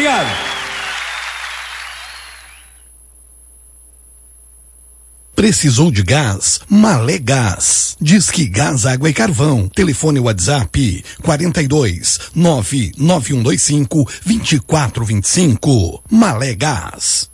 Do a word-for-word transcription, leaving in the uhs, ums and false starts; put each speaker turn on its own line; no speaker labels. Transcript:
Obrigado.
Precisou de gás? Malé Gás. Disque Gás, Água e Carvão. Telefone WhatsApp quarenta e dois, nove nove um dois cinco, vinte e quatro vinte e cinco. Malé Gás.